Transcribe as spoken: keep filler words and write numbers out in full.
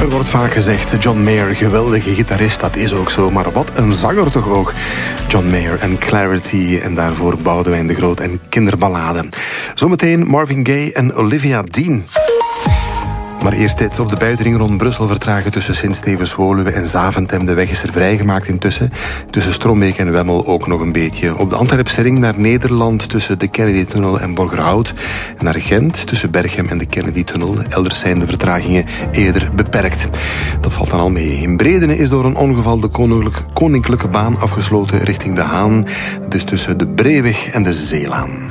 Er wordt vaak gezegd, John Mayer, geweldige gitarist, dat is ook zo. Maar wat een zanger toch ook. John Mayer en Clarity en daarvoor Boudewijn de Groot en Kinderballade. Zometeen Marvin Gaye en Olivia Dean. Maar eerst dit. Op de buitenring rond Brussel vertragen tussen Sint-Stevens-Woluwe en Zaventem. De weg is er vrijgemaakt intussen. Tussen Strombeek en Wemmel ook nog een beetje. Op de Antwerpse ring naar Nederland tussen de Kennedy-tunnel en Borgerhout. En naar Gent tussen Berchem en de Kennedy-tunnel. Elders zijn de vertragingen eerder beperkt. Dat valt dan al mee. In Bredene is door een ongeval de koninklijke, koninklijke baan afgesloten richting De Haan. Dat is tussen de Breeweg en de Zeelaan.